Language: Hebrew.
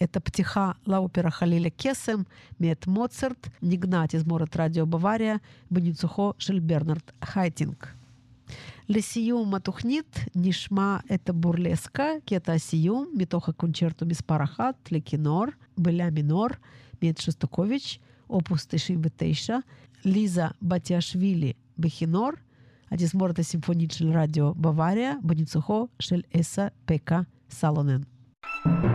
это פתיחה לאופרה חליל הקסם מאת מוצרט, נגנה תזמורת רדיו בוואריה בניצוחו של ברנרד הייטינג. לסיום התוכנית נשמע את הבורלסקה, קטע הסיום מתוך הקונצ'רטו מספר 1 לכינור בלה מינור מאת שוסטקוביץ', אופוס 99, ליזה בתיאשווילי בכינור, התזמורת הסימפונית של רדיו בוואריה בניצוחו של אסה פקה סלונן.